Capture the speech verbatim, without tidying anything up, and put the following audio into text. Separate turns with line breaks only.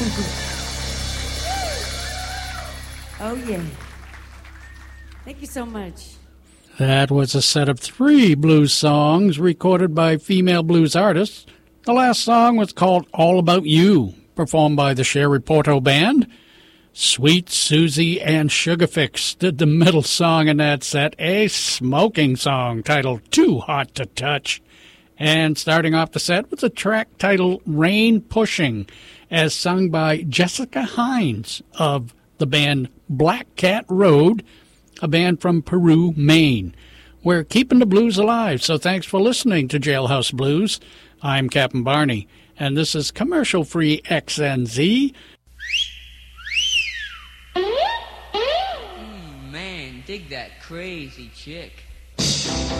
Oh, yeah. Thank you so much.
That was a set of three blues songs recorded by female blues artists. The last song was called All About You, performed by the Sherry Porto Band. Sweet Susie and Sugarfix did the middle song in that set, a smoking song titled Too Hot to Touch. And starting off the set was a track titled Rain Pushing, as sung by Jessica Hines of the band Black Cat Road, a band from Peru, Maine. We're keeping the blues alive, so thanks for listening to Jailhouse Blues. I'm Captain Barney, and this is commercial-free X N Z.
Mm, man, dig that crazy chick.